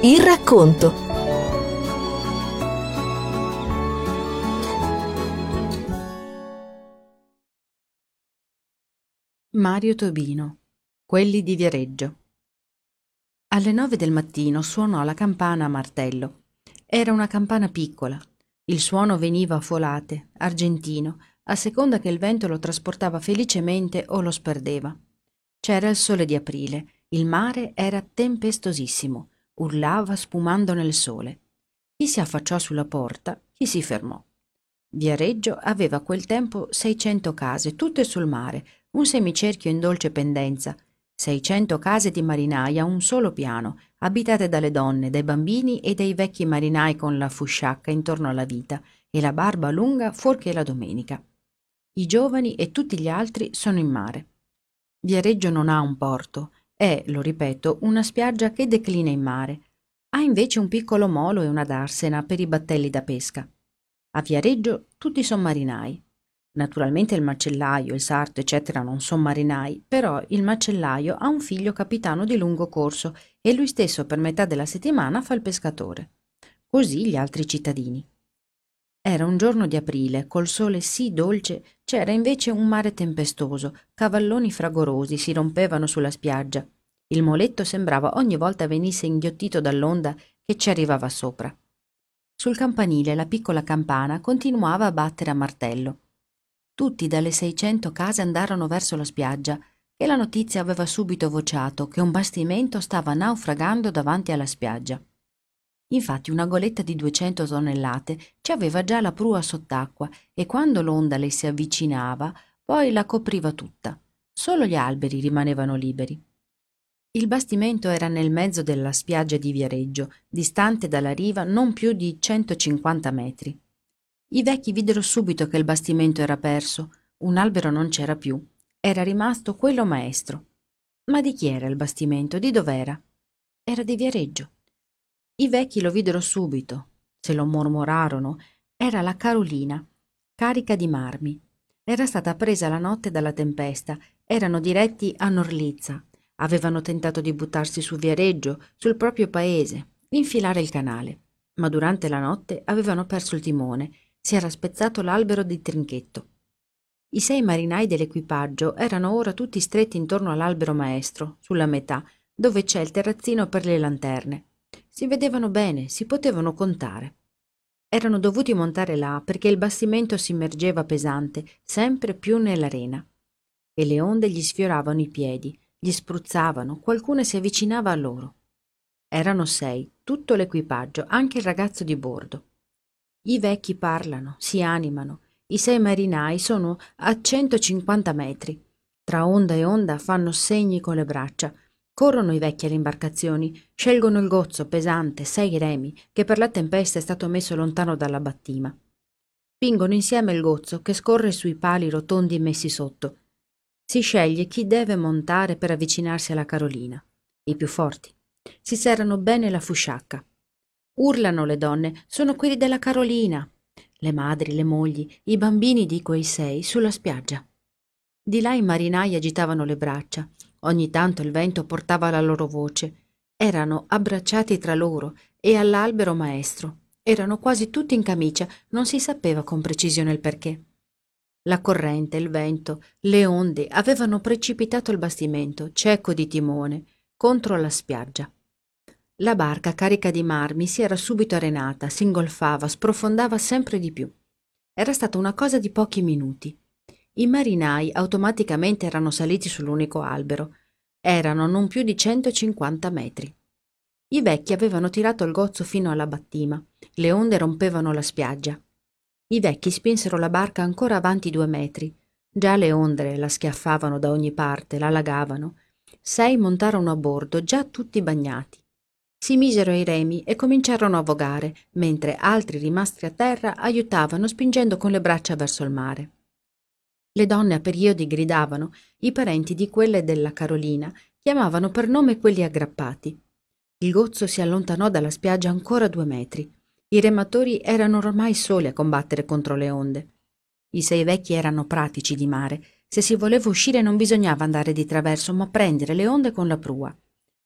Il racconto. Mario Tobino, quelli di Viareggio. Alle 9 del mattino suonò la campana a martello. Era una campana piccola. Il suono veniva a folate, argentino, a seconda che il vento lo trasportava felicemente o lo sperdeva. C'era il sole di aprile, il mare era tempestosissimo, urlava spumando nel sole. Chi si affacciò sulla porta, chi si fermò. Viareggio aveva a quel tempo 600 case, tutte sul mare, un semicerchio in dolce pendenza, 600 case di marinai a un solo piano, abitate dalle donne, dai bambini e dai vecchi marinai con la fusciacca intorno alla vita e la barba lunga fuorché la domenica. I giovani e tutti gli altri sono in mare. Viareggio non ha un porto, è, lo ripeto, una spiaggia che declina in mare. Ha invece un piccolo molo e una darsena per i battelli da pesca. A Viareggio tutti son marinai. Naturalmente il macellaio, il sarto, eccetera, non son marinai, però il macellaio ha un figlio capitano di lungo corso e lui stesso per metà della settimana fa il pescatore. Così gli altri cittadini. Era un giorno di aprile, col sole sì dolce, c'era invece un mare tempestoso, cavalloni fragorosi si rompevano sulla spiaggia. Il moletto sembrava ogni volta venisse inghiottito dall'onda che ci arrivava sopra. Sul campanile la piccola campana continuava a battere a martello. Tutti dalle 600 case andarono verso la spiaggia e la notizia aveva subito vociato che un bastimento stava naufragando davanti alla spiaggia. Infatti una goletta di 200 tonnellate ci aveva già la prua sott'acqua e quando l'onda le si avvicinava poi la copriva tutta. Solo gli alberi rimanevano liberi. Il bastimento era nel mezzo della spiaggia di Viareggio, distante dalla riva non più di 150 metri. I vecchi videro subito che il bastimento era perso, un albero non c'era più, era rimasto quello maestro. Ma di chi era il bastimento? Di dov'era? Era di Viareggio. I vecchi lo videro subito, se lo mormorarono, era la Carolina, carica di marmi. Era stata presa la notte dalla tempesta, erano diretti a Norlizza. Avevano tentato di buttarsi su Viareggio, sul proprio paese, infilare il canale, ma durante la notte avevano perso il timone, si era spezzato l'albero di trinchetto. I 6 marinai dell'equipaggio erano ora tutti stretti intorno all'albero maestro, sulla metà, dove c'è il terrazzino per le lanterne. Si vedevano bene, si potevano contare. Erano dovuti montare là perché il bastimento si immergeva pesante, sempre più nell'arena. E le onde gli sfioravano i piedi, gli spruzzavano, qualcuna si avvicinava a loro. Erano 6, tutto l'equipaggio, anche il ragazzo di bordo. I vecchi parlano, si animano, i 6 marinai sono a 150 metri. Tra onda e onda fanno segni con le braccia. Corrono i vecchi alle imbarcazioni, scelgono il gozzo pesante, 6 remi, che per la tempesta è stato messo lontano dalla battima. Spingono insieme il gozzo che scorre sui pali rotondi messi sotto. Si sceglie chi deve montare per avvicinarsi alla Carolina. I più forti. Si serrano bene la fusciacca. Urlano le donne, sono quelli della Carolina. Le madri, le mogli, i bambini di quei 6 sulla spiaggia. Di là i marinai agitavano le braccia. Ogni tanto il vento portava la loro voce. Erano abbracciati tra loro e all'albero maestro. Erano quasi tutti in camicia, non si sapeva con precisione il perché. La corrente, il vento, le onde avevano precipitato il bastimento, cieco di timone, contro la spiaggia. La barca carica di marmi si era subito arenata, si ingolfava, sprofondava sempre di più. Era stata una cosa di pochi minuti. I marinai automaticamente erano saliti sull'unico albero. Erano non più di 150 metri. I vecchi avevano tirato il gozzo fino alla battima. Le onde rompevano la spiaggia. I vecchi spinsero la barca ancora avanti 2 metri. Già le onde la schiaffavano da ogni parte, la lagavano. 6 montarono a bordo, già tutti bagnati. Si misero ai remi e cominciarono a vogare, mentre altri rimasti a terra aiutavano spingendo con le braccia verso il mare. Le donne a periodi gridavano, i parenti di quelle della Carolina chiamavano per nome quelli aggrappati. Il gozzo si allontanò dalla spiaggia ancora 2 metri. I rematori erano ormai soli a combattere contro le onde. I 6 vecchi erano pratici di mare. Se si voleva uscire non bisognava andare di traverso, ma prendere le onde con la prua.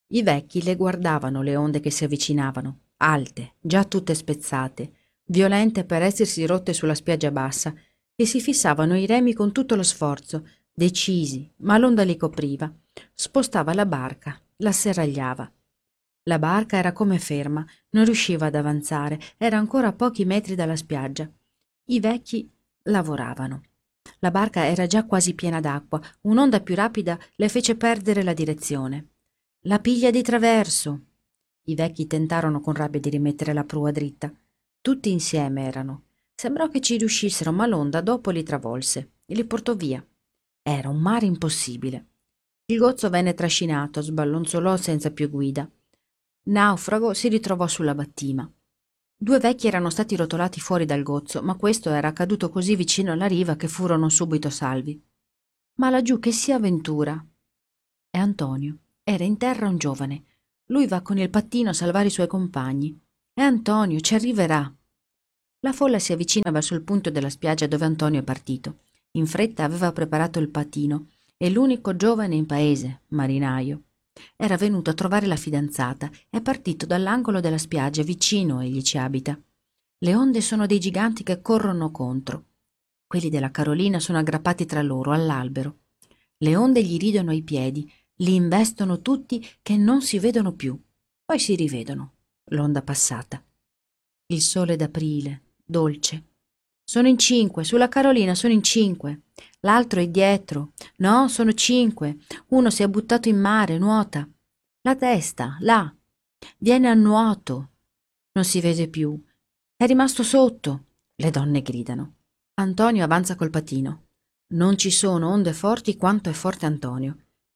I vecchi le guardavano le onde che si avvicinavano, alte, già tutte spezzate, violente per essersi rotte sulla spiaggia bassa, e si fissavano i remi con tutto lo sforzo, decisi, ma l'onda li copriva, spostava la barca, la serragliava. La barca era come ferma, non riusciva ad avanzare, era ancora a pochi metri dalla spiaggia. I vecchi lavoravano. La barca era già quasi piena d'acqua, un'onda più rapida le fece perdere la direzione. La piglia di traverso! I vecchi tentarono con rabbia di rimettere la prua dritta. Tutti insieme erano. Sembrò che ci riuscissero, ma l'onda dopo li travolse e li portò via. Era un mare impossibile. Il gozzo venne trascinato, sballonzolò senza più guida. Naufrago si ritrovò sulla battima. Due vecchi erano stati rotolati fuori dal gozzo, ma questo era accaduto così vicino alla riva che furono subito salvi. Ma laggiù che sia avventura! E Antonio. Era in terra un giovane. Lui va con il pattino a salvare i suoi compagni. E Antonio ci arriverà. La folla si avvicina verso il punto della spiaggia dove Antonio è partito. In fretta aveva preparato il pattino e l'unico giovane in paese, marinaio. Era venuto a trovare la fidanzata, è partito dall'angolo della spiaggia vicino egli ci abita. Le onde sono dei giganti che corrono contro. Quelli della Carolina sono aggrappati tra loro all'albero. Le onde gli ridono ai piedi, li investono tutti che non si vedono più. Poi si rivedono, l'onda passata. Il sole d'aprile, dolce. Sono in 5, sulla Carolina sono in 5. L'altro è dietro. No, sono 5. Uno si è buttato in mare, nuota. La testa, là. Viene a nuoto. Non si vede più. È rimasto sotto. Le donne gridano. Antonio avanza col patino. Non ci sono onde forti quanto è forte Antonio.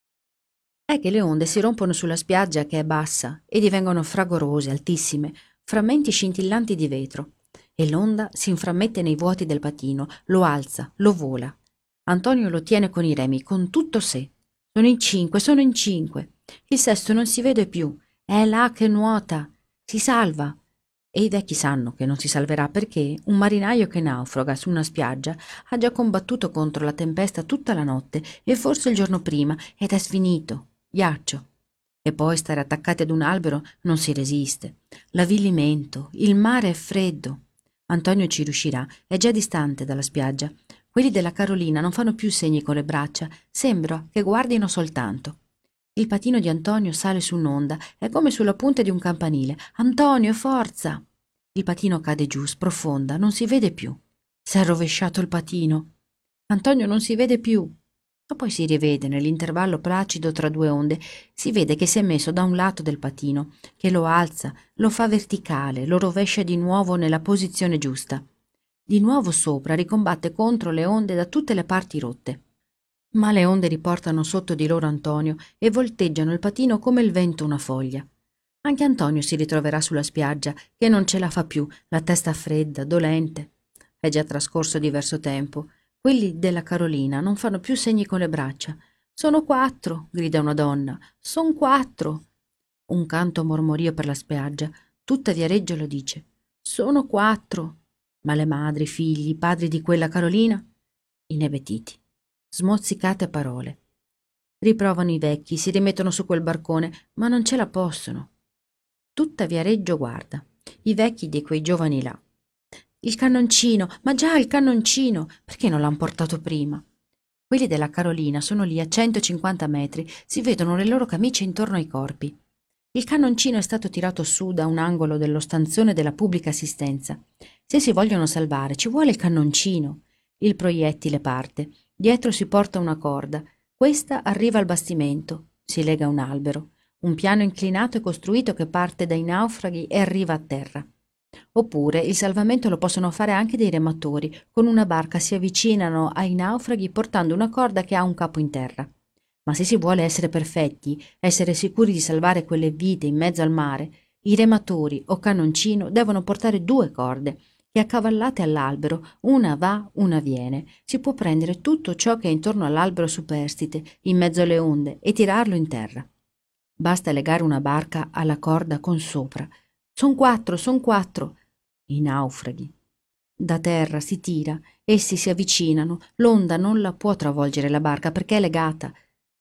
È che le onde si rompono sulla spiaggia che è bassa e divengono fragorose, altissime, frammenti scintillanti di vetro. E l'onda si inframmette nei vuoti del patino, lo alza, lo vola. Antonio lo tiene con i remi, con tutto sé. Sono in 5, sono in 5. Il sesto non si vede più. È là che nuota. Si salva. E i vecchi sanno che non si salverà perché un marinaio che naufraga su una spiaggia ha già combattuto contro la tempesta tutta la notte e forse il giorno prima ed è sfinito. Ghiaccio. E poi stare attaccati ad un albero non si resiste. L'avvilimento, il mare è freddo. Antonio ci riuscirà, è già distante dalla spiaggia. Quelli della Carolina non fanno più segni con le braccia, sembra che guardino soltanto. Il patino di Antonio sale su un'onda, è come sulla punta di un campanile. Antonio, forza! Il patino cade giù, sprofonda, non si vede più. S'è rovesciato il patino. Antonio non si vede più. Ma poi si rivede nell'intervallo placido tra due onde, si vede che si è messo da un lato del patino, che lo alza, lo fa verticale, lo rovescia di nuovo nella posizione giusta. Di nuovo sopra, ricombatte contro le onde da tutte le parti rotte. Ma le onde riportano sotto di loro Antonio e volteggiano il patino come il vento una foglia. Anche Antonio si ritroverà sulla spiaggia, che non ce la fa più, la testa fredda, dolente. È già trascorso diverso tempo. Quelli della Carolina non fanno più segni con le braccia. Sono 4, grida una donna. Son 4. Un canto mormorio per la spiaggia. Tutta Viareggio lo dice. Sono 4. Ma le madri, i figli, i padri di quella Carolina? Inebetiti. Smozzicate parole. Riprovano i vecchi, si rimettono su quel barcone, ma non ce la possono. Tutta Viareggio guarda. I vecchi di quei giovani là. Il cannoncino, ma già il cannoncino, perché non l'han portato prima? Quelli della Carolina sono lì a 150 metri, si vedono le loro camicie intorno ai corpi. Il cannoncino è stato tirato su da un angolo dello stanzone della pubblica assistenza. Se si vogliono salvare ci vuole il cannoncino. Il proiettile parte, dietro si porta una corda, questa arriva al bastimento, si lega a un albero. Un piano inclinato è costruito che parte dai naufraghi e arriva a terra. Oppure il salvamento lo possono fare anche dei rematori. Con una barca si avvicinano ai naufraghi portando una corda che ha un capo in terra. Ma se si vuole essere perfetti, essere sicuri di salvare quelle vite in mezzo al mare, i rematori o cannoncino devono portare 2 corde che accavallate all'albero, una va, una viene. Si può prendere tutto ciò che è intorno all'albero superstite, in mezzo alle onde, e tirarlo in terra. Basta legare una barca alla corda con sopra. Son 4, son 4. I naufraghi. Da terra si tira, essi si avvicinano, l'onda non la può travolgere la barca perché è legata.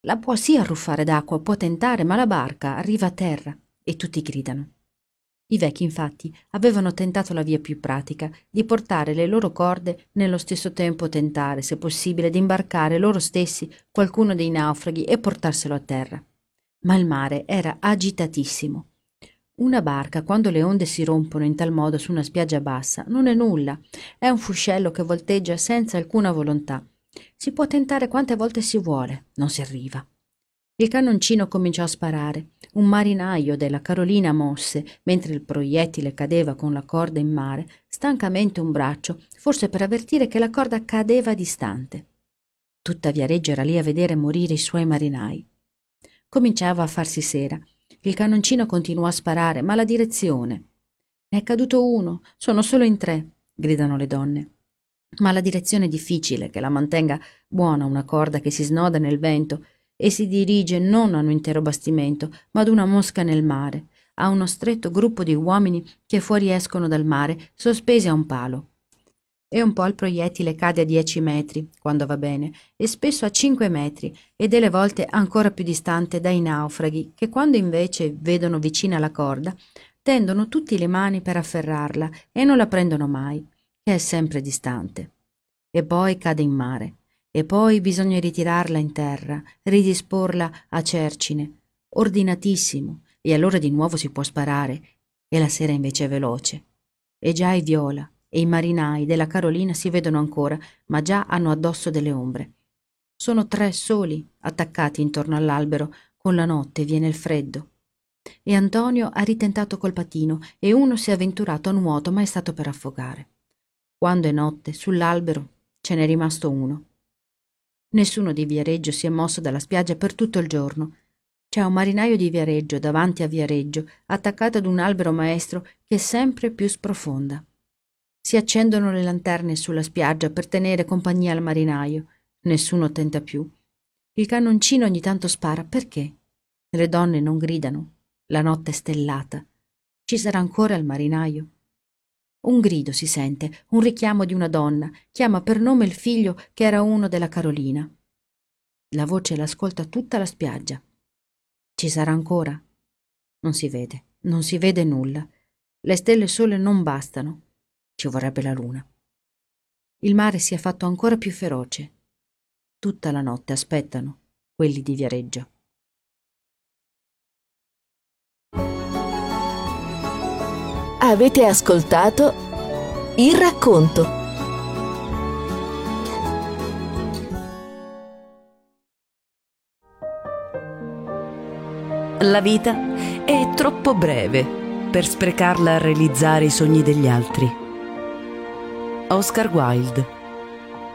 La può sì arruffare d'acqua, può tentare, ma la barca arriva a terra e tutti gridano. I vecchi, infatti, avevano tentato la via più pratica di portare le loro corde, nello stesso tempo tentare, se possibile, di imbarcare loro stessi qualcuno dei naufraghi e portarselo a terra. Ma il mare era agitatissimo. Una barca, quando le onde si rompono in tal modo su una spiaggia bassa, non è nulla, è un fuscello che volteggia senza alcuna volontà. Si può tentare quante volte si vuole, non si arriva. Il cannoncino cominciò a sparare. Un marinaio della Carolina mosse, mentre il proiettile cadeva con la corda in mare, stancamente un braccio, forse per avvertire che la corda cadeva distante. Tutta Viareggio era lì a vedere morire i suoi marinai. Cominciava a farsi sera. Il cannoncino continuò a sparare, ma la direzione. Ne è caduto uno, sono solo in 3, gridano le donne. Ma la direzione è difficile che la mantenga buona una corda che si snoda nel vento e si dirige non a un intero bastimento, ma ad una mosca nel mare, a uno stretto gruppo di uomini che fuoriescono dal mare, sospesi a un palo. E un po' il proiettile cade a 10 metri, quando va bene, e spesso a 5 metri, e delle volte ancora più distante dai naufraghi, che quando invece vedono vicina la corda, tendono tutti le mani per afferrarla e non la prendono mai, che è sempre distante. E poi cade in mare. E poi bisogna ritirarla in terra, ridisporla a cercine, ordinatissimo, e allora di nuovo si può sparare, e la sera invece è veloce. E già i Viola e i marinai della Carolina si vedono ancora, ma già hanno addosso delle ombre. Sono 3 soli, attaccati intorno all'albero, con la notte viene il freddo. E Antonio ha ritentato col patino, e uno si è avventurato a nuoto, ma è stato per affogare. Quando è notte, sull'albero ce n'è rimasto uno. Nessuno di Viareggio si è mosso dalla spiaggia per tutto il giorno. C'è un marinaio di Viareggio davanti a Viareggio, attaccato ad un albero maestro che sempre più sprofonda. Si accendono le lanterne sulla spiaggia per tenere compagnia al marinaio. Nessuno tenta più. Il cannoncino ogni tanto spara. Perché? Le donne non gridano. La notte è stellata. Ci sarà ancora il marinaio? Un grido si sente, un richiamo di una donna, chiama per nome il figlio che era uno della Carolina. La voce l'ascolta tutta la spiaggia. Ci sarà ancora? Non si vede nulla. Le stelle sole non bastano. Ci vorrebbe la luna. Il mare si è fatto ancora più feroce. Tutta la notte aspettano quelli di Viareggio. Avete ascoltato Il racconto. La vita è troppo breve per sprecarla a realizzare i sogni degli altri. Oscar Wilde.